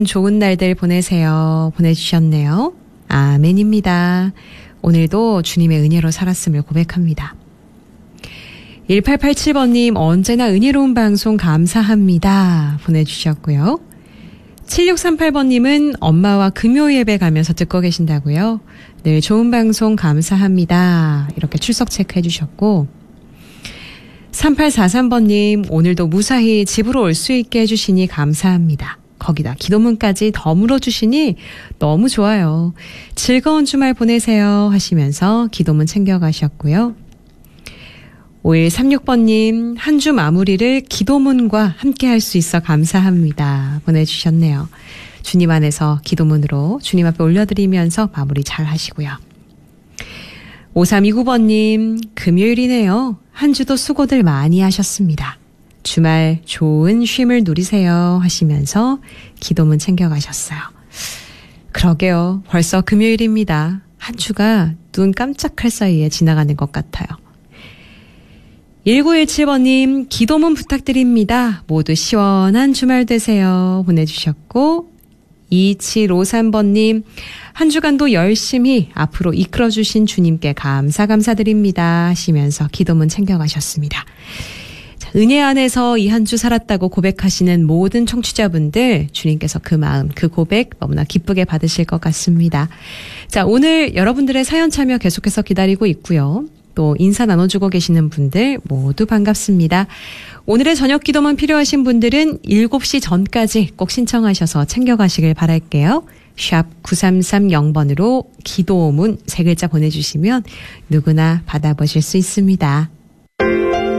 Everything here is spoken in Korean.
좋은 날들 보내세요. 보내주셨네요. 아멘입니다. 오늘도 주님의 은혜로 살았음을 고백합니다. 1887번님, 언제나 은혜로운 방송 감사합니다. 보내주셨고요. 7638번님은 엄마와 금요 예배 가면서 듣고 계신다고요. 늘 좋은 방송 감사합니다. 이렇게 출석 체크해 주셨고, 3843번님, 오늘도 무사히 집으로 올 수 있게 해주시니 감사합니다. 거기다 기도문까지 더 주시니 너무 좋아요. 즐거운 주말 보내세요 하시면서 기도문 챙겨가셨고요. 5136번님, 한 주 마무리를 기도문과 함께 할 수 있어 감사합니다. 보내주셨네요. 주님 안에서 기도문으로 주님 앞에 올려드리면서 마무리 잘 하시고요. 5329번님, 금요일이네요. 한 주도 수고들 많이 하셨습니다. 주말 좋은 쉼을 누리세요 하시면서 기도문 챙겨가셨어요. 그러게요. 벌써 금요일입니다. 한 주가 눈 깜짝할 사이에 지나가는 것 같아요. 1917번님, 기도문 부탁드립니다. 모두 시원한 주말 되세요. 보내주셨고, 2753번님, 한 주간도 열심히 앞으로 이끌어주신 주님께 감사드립니다 하시면서 기도문 챙겨가셨습니다. 은혜 안에서 이 한 주 살았다고 고백하시는 모든 청취자분들, 주님께서 그 마음, 그 고백 너무나 기쁘게 받으실 것 같습니다. 자, 오늘 여러분들의 사연 참여 계속해서 기다리고 있고요. 또 인사 나눠주고 계시는 분들 모두 반갑습니다. 오늘의 저녁 기도문 필요하신 분들은 7시 전까지 꼭 신청하셔서 챙겨가시길 바랄게요. 샵 9330번으로 기도문 3글자 보내주시면 누구나 받아보실 수 있습니다.